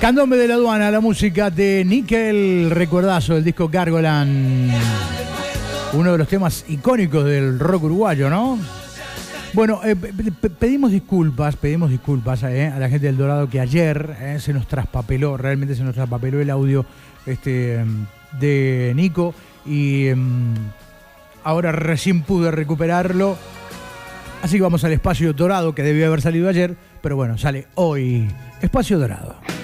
Candombe de la Aduana, la música de Nickel, recuerdazo del disco Gargolan. Uno de los temas icónicos del rock uruguayo, ¿no? Bueno, pedimos disculpas a la gente del Dorado que ayer se nos traspapeló, realmente se nos traspapeló el audio de Nico y ahora recién pude recuperarlo. Así que vamos al Espacio Dorado, que debió haber salido ayer, pero bueno, sale hoy. Espacio Dorado.